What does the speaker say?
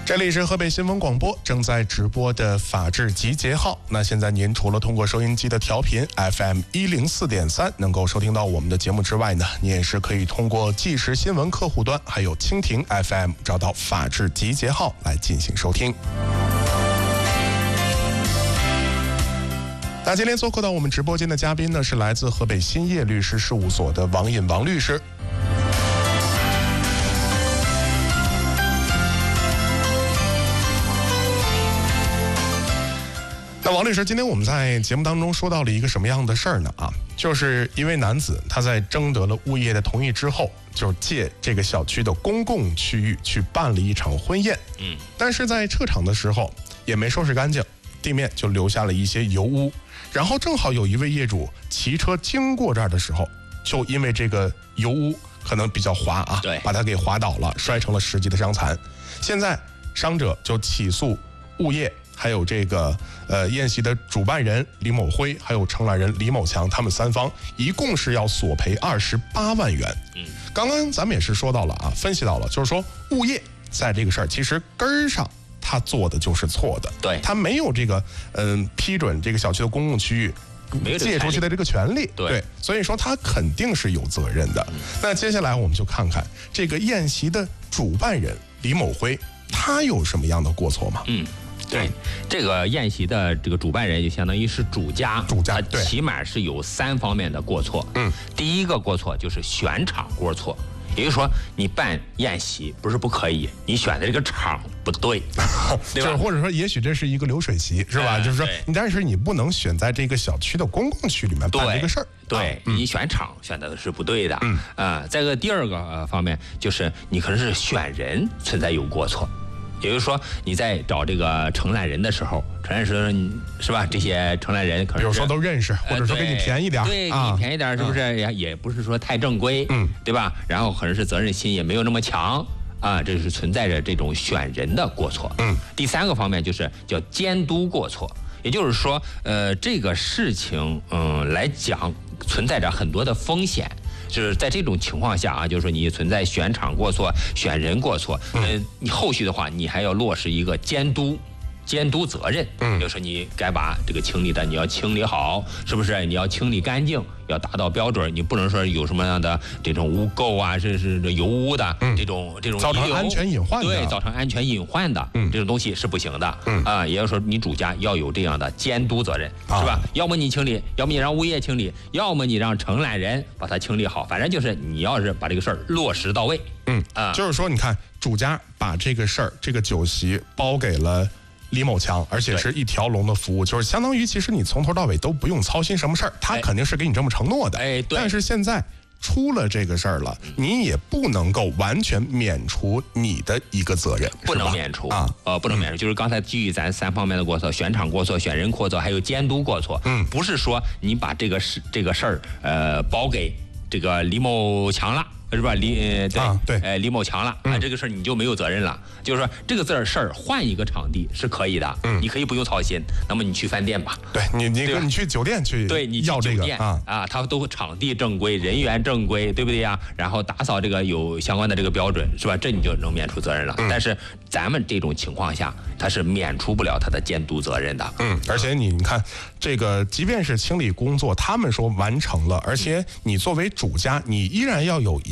这里是河北新闻广播正在直播的法治集结号。那现在您除了通过收音机的调频 FM 104.3能够收听到我们的节目之外呢，你也是可以通过即时新闻客户端还有蜻蜓 FM 找到法治集结号来进行收听。那今天做客到我们直播间的嘉宾呢，是来自河北新业律师事务所的王引王律师。那王律师，今天我们在节目当中说到了一个什么样的事儿呢？就是一位男子他在征得了物业的同意之后，就借这个小区的公共区域去办了一场婚宴。但是在撤场的时候也没收拾干净，地面就留下了一些油污。然后正好有一位业主骑车经过这儿的时候，就因为这个油污可能比较滑对， 把他给滑倒了，摔成了实际的伤残。现在伤者就起诉物业，还有这个宴席的主办人李某辉，还有承揽人李某强，他们三方一共是要索赔28万元。刚刚咱们也是说到了分析到了，就是说物业在这个事儿其实根儿上他做的就是错的， 对， 他没有这个批准这个小区的公共区域借出去的这个权利，对，所以说他肯定是有责任的。那接下来我们就看看这个宴席的主办人李某辉，他有什么样的过错吗？ 对，这个宴席的这个主办人就相当于是主家， 对， 起码是有3方面的过错。第一个过错就是选场过错。也就是说，你办宴席不是不可以，你选的这个场不对，对吧？ 或者说，也许这是一个流水席，是吧？就是说，但是你不能选在这个小区的公共区里面办这个事儿。 对，你选场选的是不对的。再个第二个方面就是你可能是选人存在有过错。也就是说，你在找这个承揽人的时候，承揽人是吧？这些承揽人可能有时候都认识，或者说给你便宜点， 对，给你便宜点，是不是？也不是说太正规，对吧？然后可能是责任心也没有那么强这是存在着这种选人的过错。第3个方面就是叫监督过错，也就是说，这个事情来讲存在着很多的风险。就是在这种情况下就是说你存在选场过错、选人过错，你后续的话你还要落实一个监督责任，就是说你该把这个清理的你要清理好，是不是？你要清理干净，要达到标准，你不能说有什么样的这种污垢是油污的，这种造成安全隐患的， 对，造成安全隐患的，这种东西是不行的也就是说你主家要有这样的监督责任，是吧？要么你清理，要么你让物业清理，要么你让承揽人把它清理好，反正就是你要是把这个事儿落实到位。 就是说你看主家把这个事儿，这个酒席包给了李某强，而且是一条龙的服务，就是相当于其实你从头到尾都不用操心什么事儿，他肯定是给你这么承诺的。 对。 但是现在出了这个事儿了，你也不能够完全免除你的一个责任， 不能免除不能免除。就是刚才基于咱3方面的过错，选场过错、选人过错，还有监督过错。不是说你把这个事儿包给这个李某强了。是吧？李某强了这个事儿你就没有责任了。就是说这个事儿换一个场地是可以的，你可以不用操心。那么你去饭店吧， 对你去酒店去， 对，你要这个他都场地正规，人员正规，对不对呀？然后打扫这个有相关的这个标准，是吧？这你就能免除责任了。但是咱们这种情况下，他是免除不了他的监督责任的。 而且你看这个，即便是清理工作，他们说完成了，而且你作为主家，你依然要有